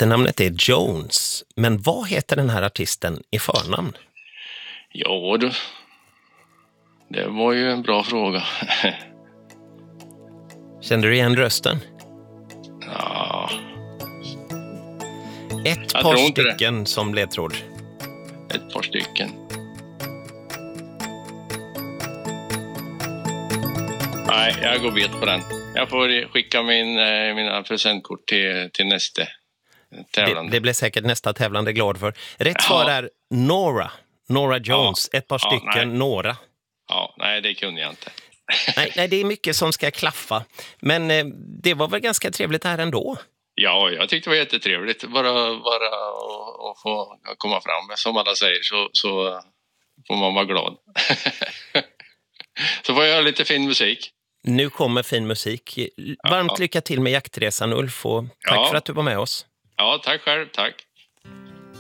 efternamnet är Jones, men vad heter den här artisten i förnamn? Ja du, det var ju en bra fråga. Kände du igen rösten? Ja. Ett Jag par tror inte stycken som ledtråd. Ett par stycken. Nej, jag går bet på den. Jag får skicka mina presentkort till nästa tävlande. Det blir säkert nästa tävlande glad för. Rätt Ja. svar är Norah Jones. Ett par stycken, nej. Nora. Ja, nej, det kunde jag inte. Nej, det är mycket som ska klaffa. Men det var väl ganska trevligt här ändå? Ja, jag tyckte det var jättetrevligt. Bara att få komma fram. Som alla säger så får man vara glad. Så får jag göra lite fin musik. Nu kommer fin musik. Varmt lycka till med jaktresan, Ulf, och tack för att du var med oss. Ja, tack själv. Tack.